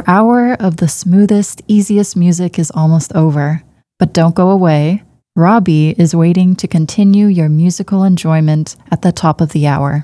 hour of the smoothest, easiest music is almost over. But don't go away. Robbie is waiting to continue your musical enjoyment at the top of the hour.